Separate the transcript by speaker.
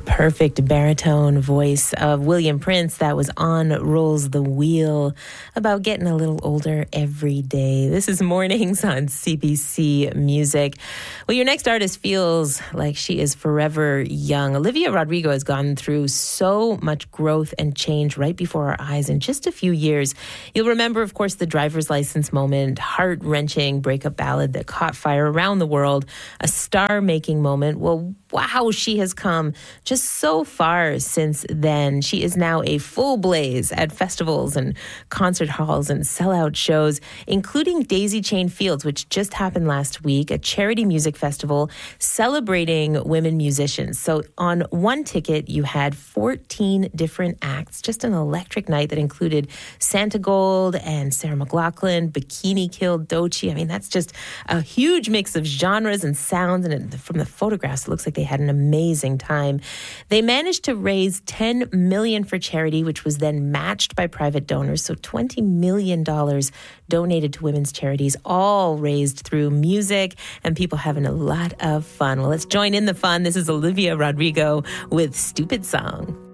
Speaker 1: perfect baritone voice of William Prince that was on Rolls the Wheel about getting a little older every day. This is Mornings on CBC Music. Well, your next artist feels like she is forever young. Olivia Rodrigo has gone through so much growth and change right before our eyes in just a few years. You'll remember, of course, the driver's license moment, heart-wrenching breakup ballad that caught fire around the world, a star-making moment. Well, wow, she has come just so far since then. She is now a full blaze at festivals and concert halls and sellout shows, including Daisy Chain Fields, which just happened last week, a charity music festival celebrating women musicians. So on one ticket, you had 14 different acts, just an electric night that included Santa Gold and Sarah McLachlan, Bikini Kill, Doechii. I mean, that's just a huge mix of genres and sounds. And from the photographs, it looks like they had an amazing time. They managed to raise $10 million for charity, which was then matched by private donors. So $20 million donated to women's charities, all raised through music and people having a lot of fun. Well, let's join in the fun. This is Olivia Rodrigo with Stupid Song.